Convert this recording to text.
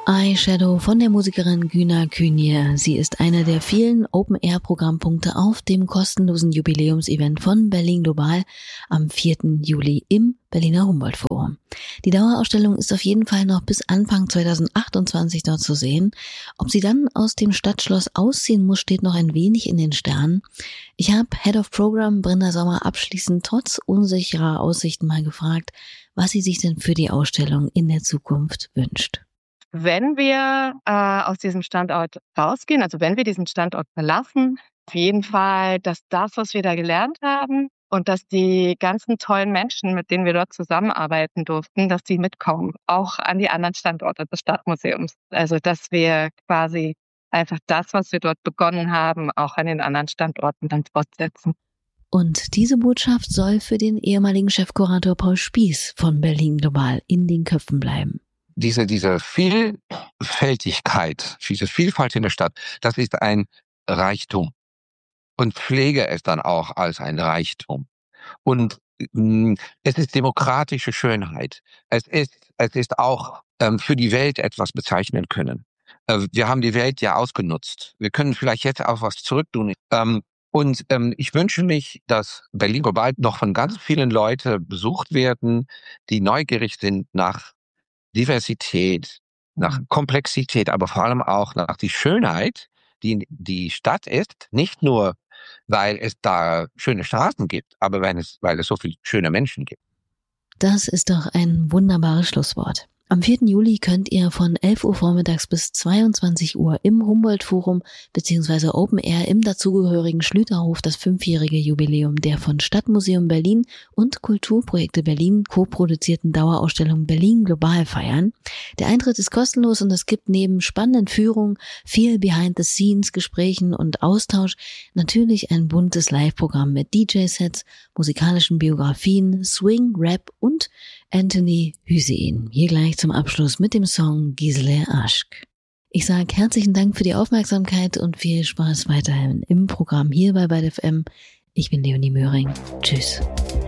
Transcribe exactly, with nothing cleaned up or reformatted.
Eyeshadow von der Musikerin Güner Künje. Sie ist einer der vielen Open-Air-Programmpunkte auf dem kostenlosen Jubiläumsevent von Berlin Global am vierten Juli im Berliner Humboldt-Forum. Die Dauerausstellung ist auf jeden Fall noch bis Anfang zweitausendachtundzwanzig dort zu sehen. Ob sie dann aus dem Stadtschloss ausziehen muss, steht noch ein wenig in den Sternen. Ich habe Head of Program Brenda Sommer abschließend trotz unsicherer Aussichten mal gefragt, was sie sich denn für die Ausstellung in der Zukunft wünscht. Wenn wir äh, aus diesem Standort rausgehen, also wenn wir diesen Standort verlassen, auf jeden Fall, dass das, was wir da gelernt haben und dass die ganzen tollen Menschen, mit denen wir dort zusammenarbeiten durften, dass die mitkommen, auch an die anderen Standorte des Stadtmuseums. Also dass wir quasi einfach das, was wir dort begonnen haben, auch an den anderen Standorten dann fortsetzen. Und diese Botschaft soll für den ehemaligen Chefkurator Paul Spieß von Berlin Global in den Köpfen bleiben. Diese, diese Vielfältigkeit, diese Vielfalt in der Stadt, das ist ein Reichtum. Und pflege es dann auch als ein Reichtum. Und mh, es ist demokratische Schönheit. Es ist, es ist auch ähm, für die Welt etwas bezeichnen können. Äh, wir haben die Welt ja ausgenutzt. Wir können vielleicht jetzt auch was zurücktun. Ähm, und ähm, ich wünsche mich, dass Berlin Global noch von ganz vielen Leuten besucht werden, die neugierig sind nach Diversität, nach Komplexität, aber vor allem auch nach die Schönheit, die die Stadt ist. Nicht nur, weil es da schöne Straßen gibt, aber weil es, weil es so viele schöne Menschen gibt. Das ist doch ein wunderbares Schlusswort. Am vierten Juli könnt ihr von elf Uhr vormittags bis zweiundzwanzig Uhr im Humboldt-Forum bzw. Open Air im dazugehörigen Schlüterhof das fünfjährige Jubiläum der von Stadtmuseum Berlin und Kulturprojekte Berlin co-produzierten Dauerausstellung Berlin Global feiern. Der Eintritt ist kostenlos und es gibt neben spannenden Führungen, viel Behind-the-Scenes, Gesprächen und Austausch natürlich ein buntes Live-Programm mit D J-Sets, musikalischen Biografien, Swing, Rap und Anthony Hüseyin. Hier gleich zum Abschluss mit dem Song Gisele Aşk. Ich sage herzlichen Dank für die Aufmerksamkeit und viel Spaß weiterhin im Programm hier bei Byte F M. Ich bin Leonie Möhring. Tschüss.